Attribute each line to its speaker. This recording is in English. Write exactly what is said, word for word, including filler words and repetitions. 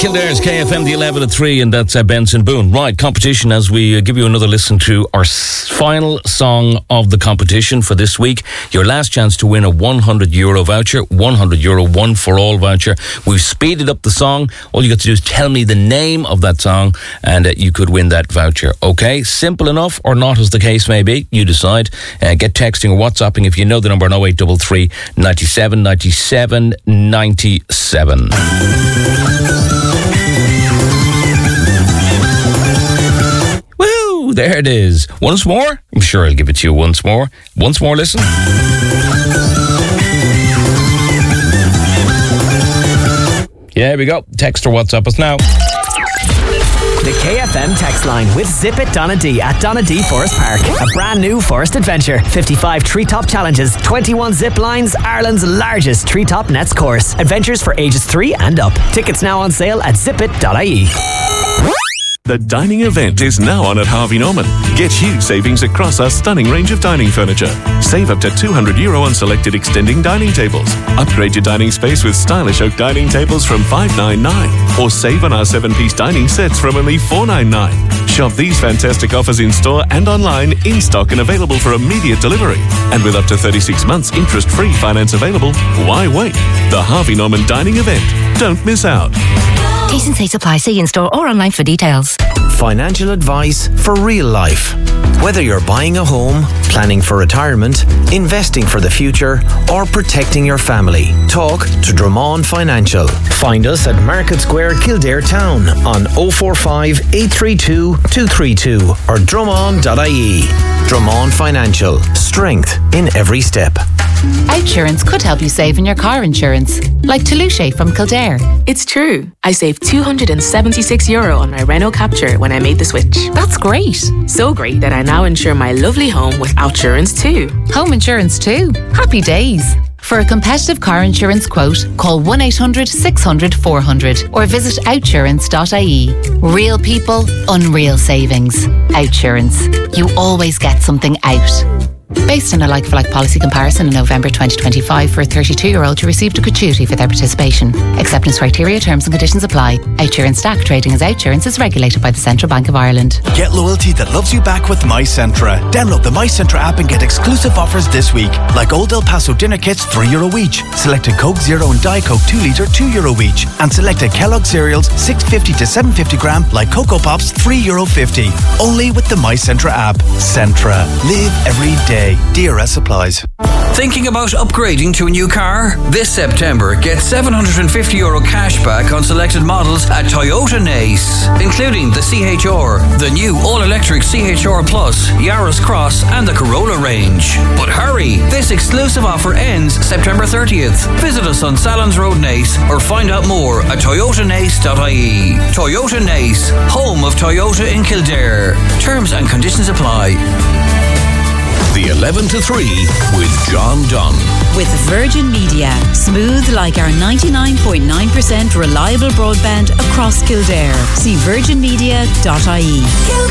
Speaker 1: Kildare's K F M, the eleven at three, and that's uh, Benson Boone. Right, competition, as we uh, give you another listen to our s- final song of the competition for this week. Your last chance to win a one hundred euro voucher, one hundred euro one for all voucher. We've speeded up the song. All you got to do is tell me the name of that song, and uh, you could win that voucher. Okay, simple enough or not, as the case may be. You decide. Uh, get texting or WhatsApping if you know the number on oh eight three three, ninety-seven, ninety-seven, ninety-seven. Woo! There it is. Once more. I'm sure I'll give it to you once more. Once more, listen. Yeah, here we go. Text or WhatsApp us now.
Speaker 2: The K F M text line with Zip It Donna D at Donna D Forest Park. A brand new forest adventure. fifty-five treetop challenges, twenty-one zip lines, Ireland's largest treetop nets course. Adventures for ages three and up. Tickets now on sale at zip it dot I E.
Speaker 3: The dining event is now on at Harvey Norman. Get huge savings across our stunning range of dining furniture. Save up to two hundred euro on selected extending dining tables. Upgrade your dining space with stylish oak dining tables from five ninety-nine. Or save on our seven-piece dining sets from only four ninety-nine. Shop these fantastic offers in store and online, in stock and available for immediate delivery. And with up to thirty-six months interest-free finance available, why wait? The Harvey Norman dining event. Don't miss out.
Speaker 4: T's and C's apply. See in store or online for details.
Speaker 5: Financial advice for real life. Whether you're buying a home, planning for retirement, investing for the future, or protecting your family, talk to Drummond Financial. Find us at Market Square, Kildare Town on oh four five, eight three two, two three two or drummond dot I E. Drummond Financial. Strength in every step.
Speaker 6: Outsurance could help you save in your car insurance, like Toulouse from Kildare.
Speaker 7: It's true. I saved two hundred seventy-six euro on my Renault Capture when I made the switch.
Speaker 6: That's great.
Speaker 7: So great that I now insure my lovely home with Outsurance too.
Speaker 6: Home insurance too. Happy days. For a competitive car insurance quote, call one eight hundred, six hundred, four hundred or visit outsurance dot I E. Real people, unreal savings. Outsurance. You always get something out. Based on a like-for-like policy comparison in November twenty twenty-five for a thirty-two-year-old who received a gratuity for their participation. Acceptance criteria, terms and conditions apply. Outsurance Stack trading as Outsurance is regulated by the Central Bank of Ireland.
Speaker 8: Get loyalty that loves you back with MyCentra. Download the MyCentra app and get exclusive offers this week. Like Old El Paso dinner kits, three euro each. Selected Coke Zero and Diet Coke two litre, two euro each. And selected Kellogg cereals, six fifty to seven fifty gram, like Cocoa Pops, three euro fifty. Only with the MyCentra app. Centra. Live every day. D R S applies.
Speaker 9: Thinking about upgrading to a new car? This September, get seven hundred fifty euro cash back on selected models at Toyota Nace, including the C H R, the new all-electric C H R Plus, Yaris Cross and the Corolla range. But hurry, this exclusive offer ends September thirtieth. Visit us on Salons Road Nace or find out more at toyota nace dot I E. Toyota Nace, home of Toyota in Kildare. Terms and conditions apply.
Speaker 10: The eleven to three with John Dunn.
Speaker 11: With Virgin Media. Smooth like our ninety-nine point nine percent reliable broadband across Kildare. See virgin media dot I E.